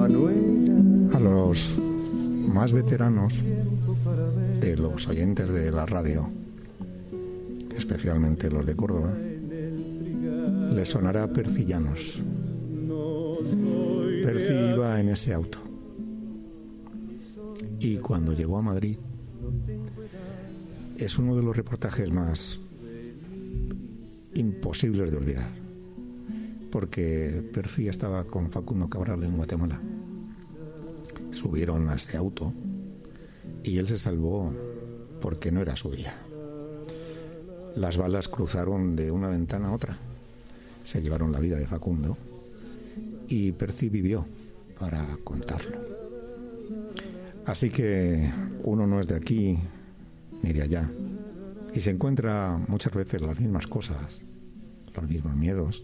A los más veteranos de los oyentes de la radio, especialmente los de Córdoba, les sonará Percy Llanos. Percy iba en ese auto y cuando llegó a Madrid es uno de los reportajes más imposibles de olvidar, porque Percy estaba con Facundo Cabral en Guatemala. Subieron a ese auto y él se salvó porque no era su día. Las balas cruzaron de una ventana a otra, se llevaron la vida de Facundo y Percy vivió para contarlo. Así que uno no es de aquí ni de allá y se encuentra muchas veces las mismas cosas, los mismos miedos,